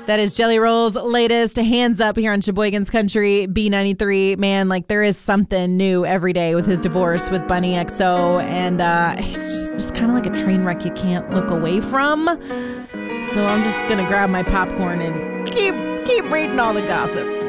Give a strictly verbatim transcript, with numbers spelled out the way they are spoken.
That is Jelly Roll's latest Hands Up here on Sheboygan's Country B ninety-three. Man, like there is something new every day with his divorce with Bunny X O. And uh, it's just, just kind of like a train wreck you can't look away from. So I'm just going to grab my popcorn and keep keep reading all the gossip.